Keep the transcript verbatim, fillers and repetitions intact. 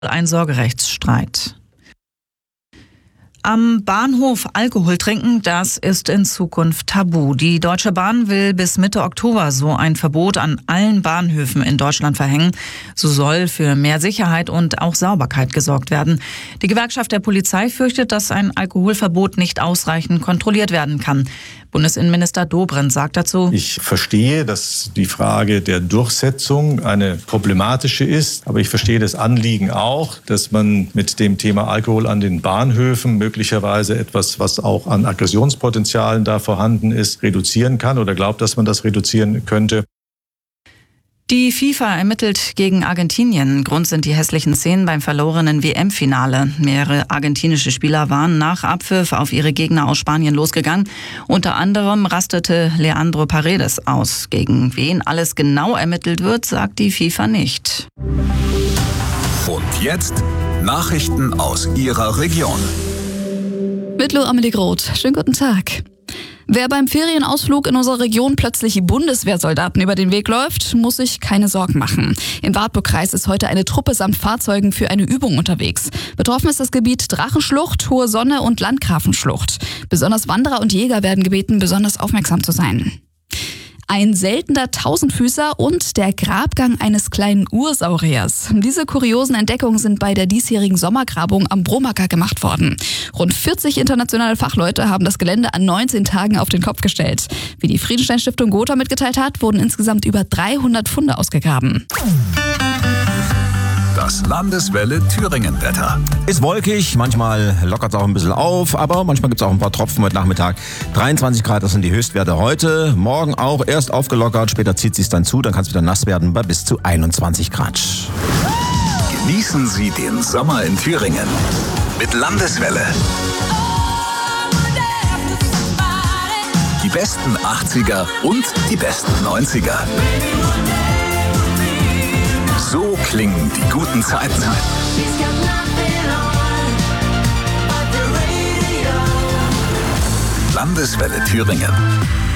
ein Sorgerechtsstreit. Am Bahnhof Alkohol trinken, das ist in Zukunft tabu. Die Deutsche Bahn will bis Mitte Oktober so ein Verbot an allen Bahnhöfen in Deutschland verhängen. So soll für mehr Sicherheit und auch Sauberkeit gesorgt werden. Die Gewerkschaft der Polizei fürchtet, dass ein Alkoholverbot nicht ausreichend kontrolliert werden kann. Bundesinnenminister Dobrindt sagt dazu: Ich verstehe, dass die Frage der Durchsetzung eine problematische ist. Aber ich verstehe das Anliegen auch, dass man mit dem Thema Alkohol an den Bahnhöfen möglicherweise etwas, was auch an Aggressionspotenzialen da vorhanden ist, reduzieren kann oder glaubt, dass man das reduzieren könnte. Die FIFA ermittelt gegen Argentinien. Grund sind die hässlichen Szenen beim verlorenen W M-Finale. Mehrere argentinische Spieler waren nach Abpfiff auf ihre Gegner aus Spanien losgegangen. Unter anderem rastete Leandro Paredes aus. Gegen wen alles genau ermittelt wird, sagt die FIFA nicht. Und jetzt Nachrichten aus Ihrer Region. Mit Lo Amelie Groth. Schönen guten Tag. Wer beim Ferienausflug in unserer Region plötzlich Bundeswehrsoldaten über den Weg läuft, muss sich keine Sorgen machen. Im Wartburgkreis ist heute eine Truppe samt Fahrzeugen für eine Übung unterwegs. Betroffen ist das Gebiet Drachenschlucht, Hohe Sonne und Landgrafenschlucht. Besonders Wanderer und Jäger werden gebeten, besonders aufmerksam zu sein. Ein seltener Tausendfüßer und der Grabgang eines kleinen Ursauriers. Diese kuriosen Entdeckungen sind bei der diesjährigen Sommergrabung am Bromacker gemacht worden. Rund vierzig internationale Fachleute haben das Gelände an neunzehn Tagen auf den Kopf gestellt. Wie die Friedenstein-Stiftung Gotha mitgeteilt hat, wurden insgesamt über dreihundert Funde ausgegraben. Das Landeswelle Thüringen-Wetter. Ist wolkig, manchmal lockert es auch ein bisschen auf, aber manchmal gibt es auch ein paar Tropfen heute Nachmittag. dreiundzwanzig Grad, das sind die Höchstwerte heute. Morgen auch erst aufgelockert, später zieht es sich dann zu, dann kann es wieder nass werden bei bis zu einundzwanzig Grad. Genießen Sie den Sommer in Thüringen mit Landeswelle. Die besten achtziger und die besten neunziger. So klingen die guten Zeiten. Landeswelle Thüringen.